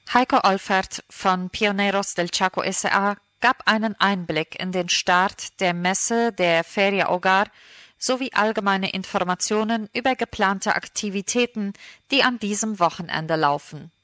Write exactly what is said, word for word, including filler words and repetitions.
Heiko Olfert von Pioneros del Chaco S A gab einen Einblick in den Start der Messe der Feria Hogar sowie allgemeine Informationen über geplante Aktivitäten, die an diesem Wochenende laufen.